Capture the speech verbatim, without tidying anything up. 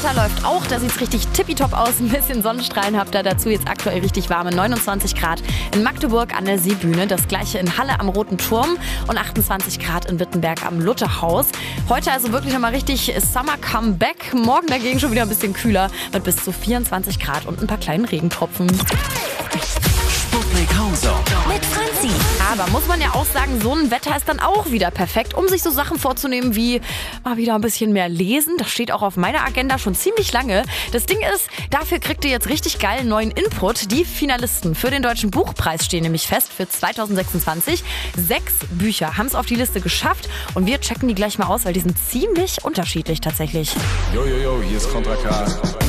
Wetter läuft auch, da sieht es richtig tippitopp aus. Ein bisschen Sonnenstrahlen habt ihr dazu, jetzt aktuell richtig warme neunundzwanzig Grad in Magdeburg an der Seebühne. Das gleiche in Halle am Roten Turm und achtundzwanzig Grad in Wittenberg am Lutherhaus. Heute also wirklich nochmal richtig Summer Comeback. Morgen dagegen schon wieder ein bisschen kühler mit bis zu vierundzwanzig Grad und ein paar kleinen Regentropfen. Sputnik Hauser Mit Franzi. Aber muss man ja auch sagen, so ein Wetter ist dann auch wieder perfekt, um sich so Sachen vorzunehmen wie mal wieder ein bisschen mehr lesen. Das steht auch auf meiner Agenda schon ziemlich lange. Das Ding ist, dafür kriegt ihr jetzt richtig geilen neuen Input. Die Finalisten für den Deutschen Buchpreis stehen nämlich fest für zweitausendsechsundzwanzig. Sechs Bücher haben es auf die Liste geschafft und wir checken die gleich mal aus, weil die sind ziemlich unterschiedlich tatsächlich. Jojojo, hier ist Contra K.